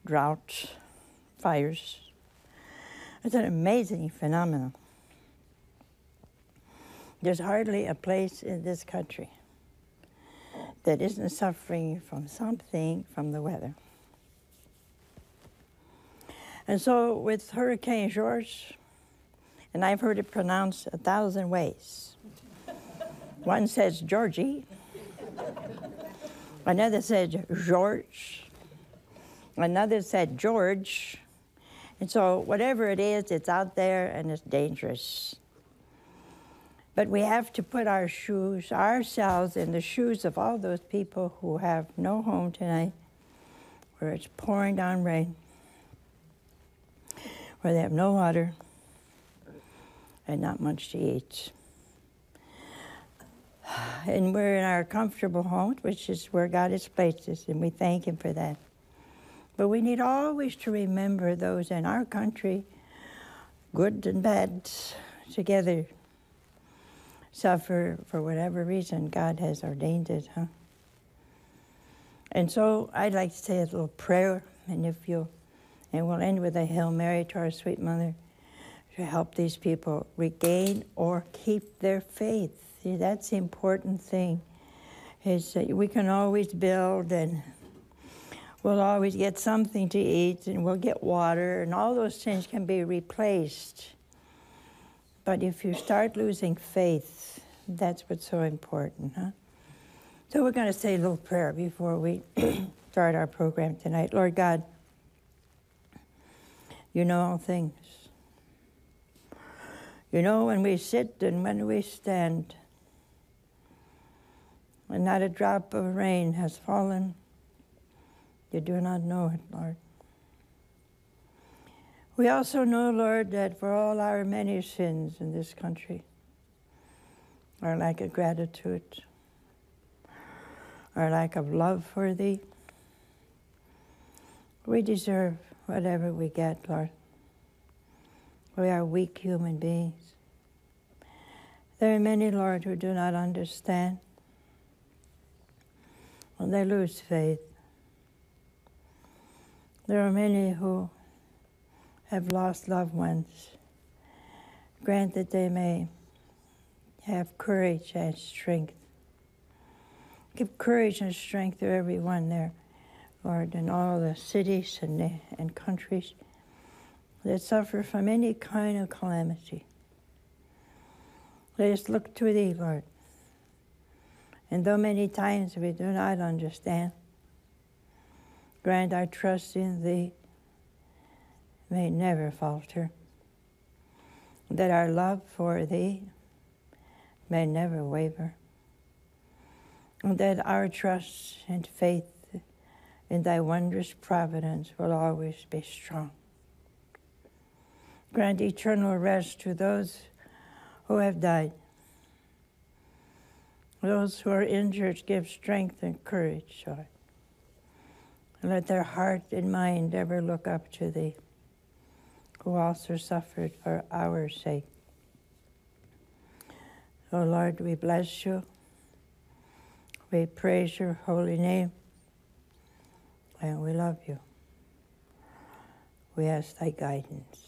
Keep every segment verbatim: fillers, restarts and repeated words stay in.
drought, fires. It's an amazing phenomenon. There's hardly a place in this country that isn't suffering from something from the weather. And so with Hurricane George, and I've heard it pronounced a thousand ways. One says Georgie, another said George, another said George. And so whatever it is, it's out there and it's dangerous. But we have to put our shoes, ourselves in the shoes of all those people who have no home tonight, where it's pouring down rain, where they have no water and not much to eat. And we're in our comfortable homes, which is where God has placed us, and we thank Him for that. But we need always to remember those in our country, good and bad, together, suffer for whatever reason God has ordained it, huh? And so I'd like to say a little prayer, and if you'll, and we'll end with a Hail Mary to our sweet mother to help these people regain or keep their faith. See, that's the important thing, is that we can always build, and we'll always get something to eat, and we'll get water, and all those things can be replaced. But if you start losing faith, that's what's so important, huh? So we're going to say a little prayer before we start our program tonight. Lord God, you know all things. You know when we sit and when we stand, when not a drop of rain has fallen, you do not know it, Lord. We also know, Lord, that for all our many sins in this country, our lack of gratitude, our lack of love for Thee, we deserve whatever we get, Lord. We are weak human beings. There are many, Lord, who do not understand. Well, they lose faith. There are many who have lost loved ones. Grant that they may have courage and strength. Give courage and strength to everyone there, Lord, in all the cities and, the, and countries that suffer from any kind of calamity. Let us look to Thee, Lord. And though many times we do not understand, grant our trust in Thee may never falter, that our love for Thee may never waver, and that our trust and faith in Thy wondrous providence will always be strong. Grant eternal rest to those who have died. Those who are injured, give strength and courage, Lord. And let their heart and mind ever look up to Thee, who also suffered for our sake. Oh Lord, we bless You. We praise Your holy name. And we love You. We ask Thy guidance.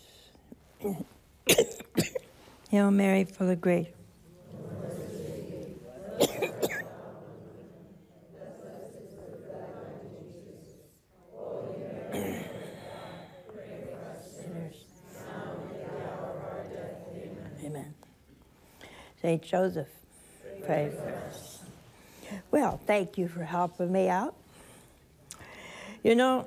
Hail Mary, full of grace. Amen. Saint Joseph, pray for us. Well, thank you for helping me out. You know,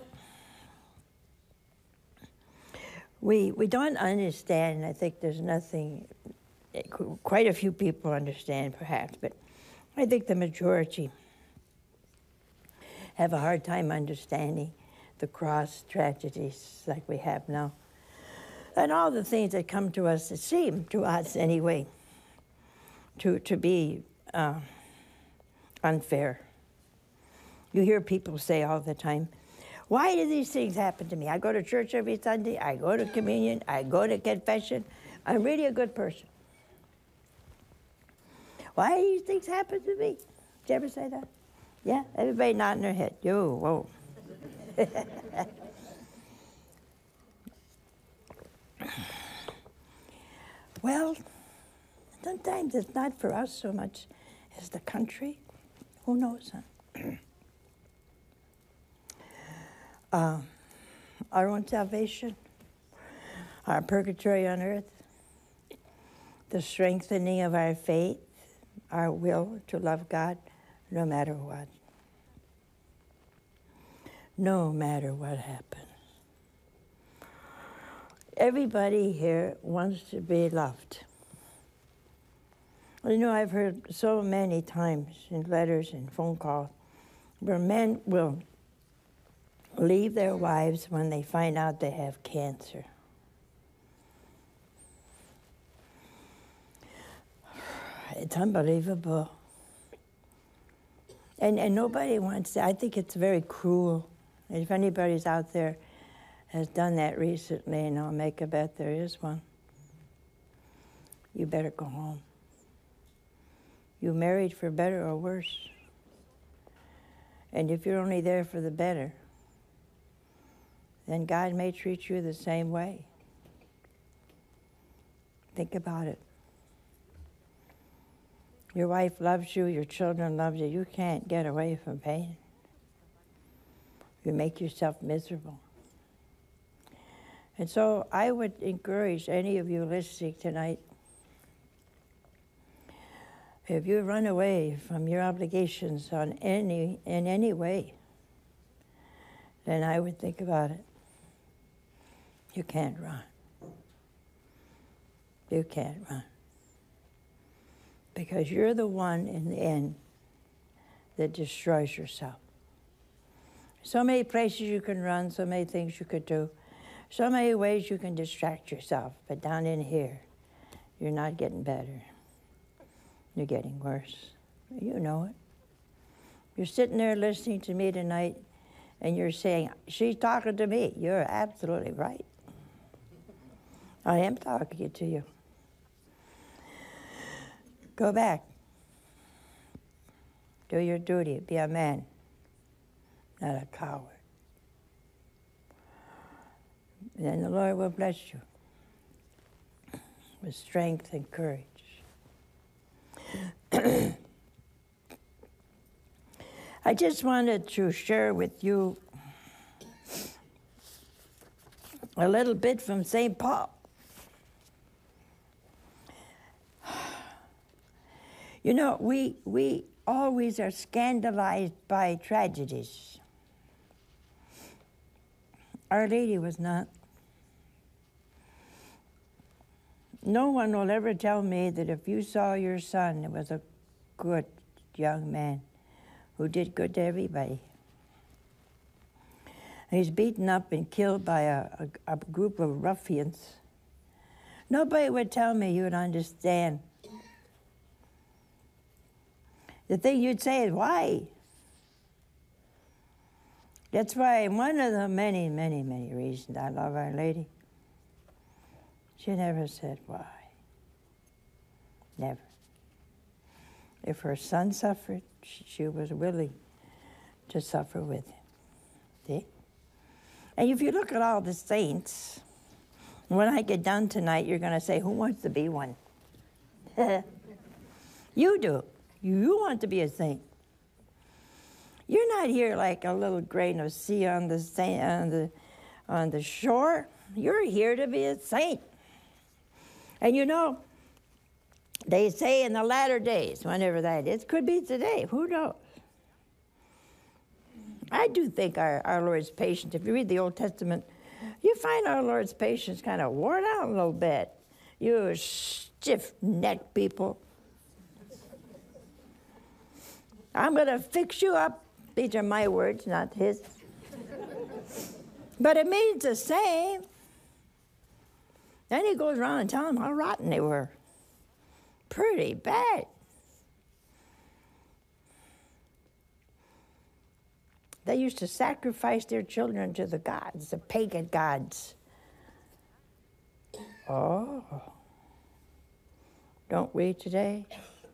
we we don't understand. I think there's nothing, quite a few people understand perhaps, but I think the majority have a hard time understanding the cross tragedies like we have now. And all the things that come to us, that seem to us anyway, to, to be uh, unfair. You hear people say all the time, why do these things happen to me? I go to church every Sunday, I go to communion, I go to confession. I'm really a good person. Why do these things happen to me? Did you ever say that? Yeah, everybody nodding their head. Yo, whoa. Well, sometimes it's not for us so much as the country. Who knows? Huh? uh, our own salvation, our purgatory on earth, the strengthening of our faith, our will to love God no matter what. No matter what happens. Everybody here wants to be loved. You know, I've heard so many times in letters and phone calls where men will leave their wives when they find out they have cancer. It's unbelievable. And, and nobody wants to. I think it's very cruel. If anybody's out there has done that recently, and I'll make a bet there is one, you better go home. You married for better or worse. And if you're only there for the better, then God may treat you the same way. Think about it. Your wife loves you, your children love you. You can't get away from pain. You make yourself miserable. And so I would encourage any of you listening tonight, if you run away from your obligations on any in any way, then I would think about it. You can't run. You can't run. Because you're the one in the end that destroys yourself. So many places you can run, so many things you could do, so many ways you can distract yourself. But down in here, you're not getting better. You're getting worse. You know it. You're sitting there listening to me tonight, and you're saying, she's talking to me. You're absolutely right. I am talking to you. Go back. Do your duty. Be a man, not a coward. And then the Lord will bless you with strength and courage. I just wanted to share with you a little bit from Saint Paul. You know, we, we always are scandalized by tragedies. Our Lady was not. No one will ever tell me that if you saw your son, it was a good young man who did good to everybody. And he's beaten up and killed by a, a, a group of ruffians. Nobody would tell me you would understand. The thing you'd say is, why? That's why one of the many, many, many reasons I love Our Lady, she never said why. Never. If her son suffered, she was willing to suffer with him. See? And if you look at all the saints, when I get done tonight, you're going to say, who wants to be one? You do. You want to be a saint. You're not here like a little grain of sea on the, on the, on the shore. You're here to be a saint. And you know, they say in the latter days, whenever that is, could be today, who knows? I do think our, our Lord's patience, if you read the Old Testament, you find our Lord's patience kind of worn out a little bit. You stiff-necked people. I'm going to fix you up. These are my words, not his. But it means the same. Then he goes around and tells them how rotten they were. Pretty bad. They used to sacrifice their children to the gods, the pagan gods. Oh. Don't we today?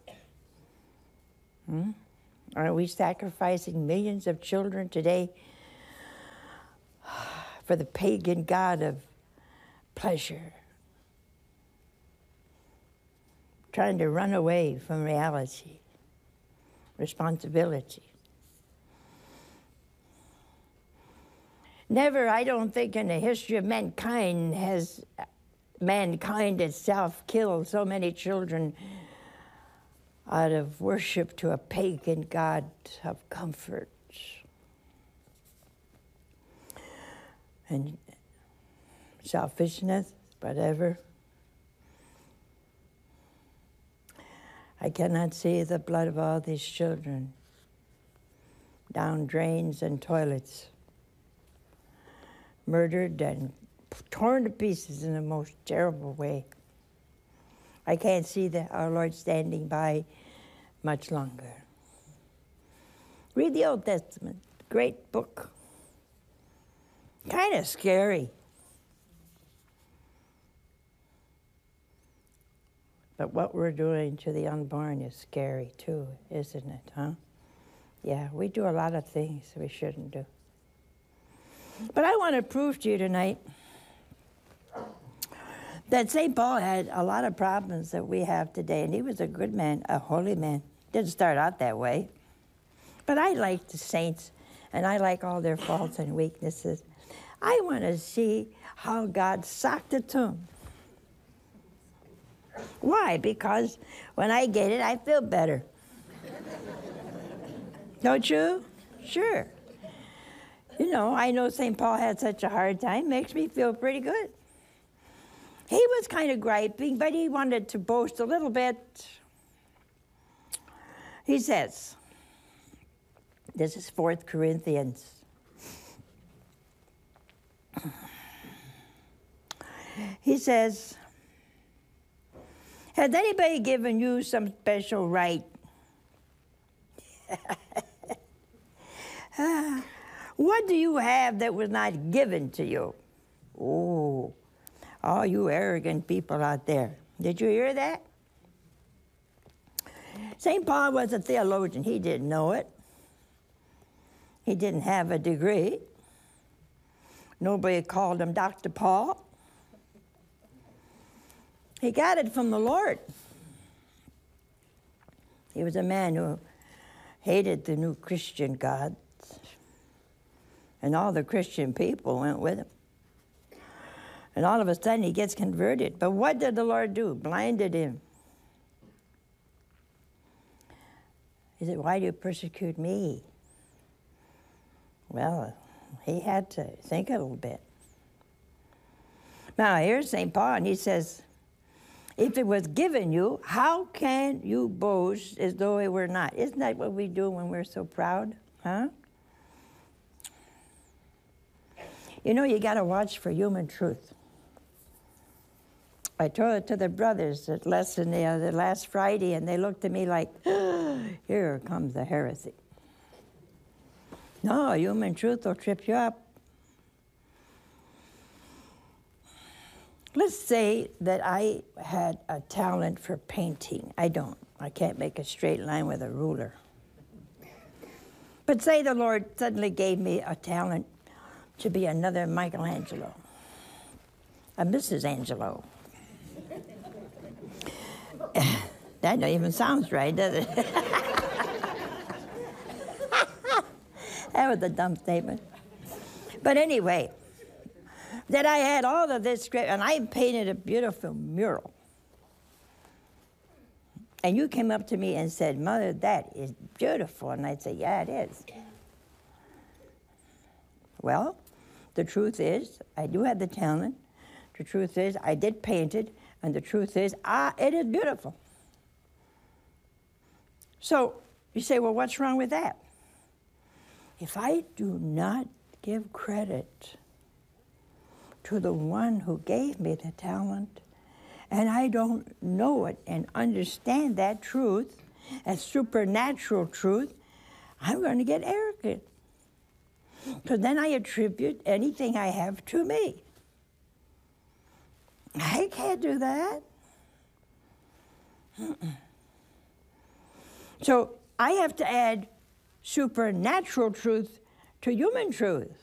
Hmm? Are we sacrificing millions of children today for the pagan god of pleasure trying to run away from reality, responsibility. Never, I don't think, in the history of mankind has mankind itself killed so many children out of worship to a pagan god of comfort and selfishness, whatever. I cannot see the blood of all these children down drains and toilets, murdered and torn to pieces in the most terrible way. I can't see the, our Lord standing by much longer. Read the Old Testament, great book. Kind of scary. But what we're doing to the unborn is scary too, isn't it, huh? Yeah, we do a lot of things we shouldn't do. But I want to prove to you tonight that Saint Paul had a lot of problems that we have today, and he was a good man, a holy man. Didn't start out that way. But I like the saints, and I like all their faults and weaknesses. I want to see how God socked it to them. Why? Because when I get it, I feel better. Don't you? Sure. You know, I know Saint Paul had such a hard time. Makes me feel pretty good. He was kind of griping, but he wanted to boast a little bit. He says, this is Fourth Corinthians. He says, has anybody given you some special right? uh, what do you have that was not given to you? Oh, all you arrogant people out there. Did you hear that? Saint Paul was a theologian. He didn't know it. He didn't have a degree. Nobody called him Doctor Paul. He got it from the Lord. He was a man who hated the new Christian gods, and all the Christian people went with him. And all of a sudden he gets converted. But what did the Lord do? Blinded him. He said, why do you persecute me? Well, he had to think a little bit. Now, here's Saint Paul, and he says, if it was given you, how can you boast as though it were not? Isn't that what we do when we're so proud? Huh? You know, you got to watch for human truth. I told it to the brothers at lesson the, uh, the last Friday, and they looked at me like, oh, here comes the heresy. No, human truth will trip you up. Let's say that I had a talent for painting. I don't. I can't make a straight line with a ruler. But say the Lord suddenly gave me a talent to be another Michelangelo, a Missus Angelo. That don't even sounds right, does it? That was a dumb statement. But anyway, that I had all of this great, and I painted a beautiful mural. And you came up to me and said, Mother, that is beautiful. And I'd say, yeah, it is. Well, the truth is, I do have the talent. The truth is, I did paint it. And the truth is, ah, it is beautiful. So you say, well, what's wrong with that? If I do not give credit to the one who gave me the talent, and I don't know it and understand that truth as supernatural truth, I'm going to get arrogant. Because then I attribute anything I have to me. I can't do that. Mm-mm. So I have to add supernatural truth to human truth.